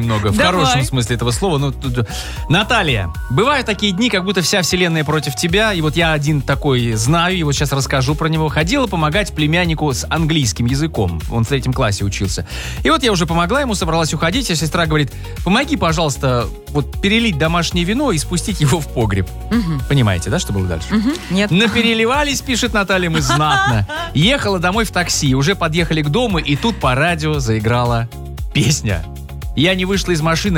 немного, в Давай. хорошем смысле этого слова. Наталья, бывают такие дни, как будто вся вселенная против тебя, и вот я один такой знаю, и вот сейчас расскажу про него. Ходила помогать племяннику с английским языком, он в 3 классе учился. И вот я уже помогла ему, собралась уходить, а сестра говорит: помоги, пожалуйста, вот перелить домашнее вино и спустить его в погреб. Понимаете, да, что было дальше? Нет. Напереливались, пишет Наталья, мы знатно. Ехала домой в такси, уже подъехали к дому, и тут по радио заиграла песня. Я не вышла из машины,